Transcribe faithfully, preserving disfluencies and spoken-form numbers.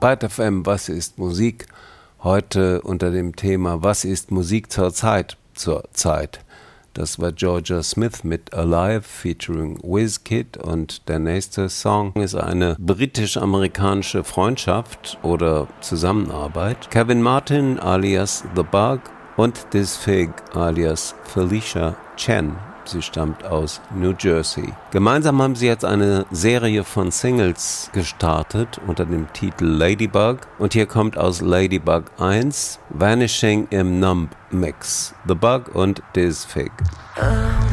Byte F M, was ist Musik? Heute unter dem Thema, was ist Musik zur Zeit? Zur Zeit. Das war Georgia Smith mit Alive featuring Wizkid und der nächste Song ist eine britisch-amerikanische Freundschaft oder Zusammenarbeit. Kevin Martin alias The Bug und Diz Fig alias Felicia Chen. Sie stammt aus New Jersey. Gemeinsam haben sie jetzt eine Serie von Singles gestartet unter dem Titel Ladybug. Und hier kommt aus Ladybug eins Vanishing im Numb Mix. The Bug und Diz Fig. Oh.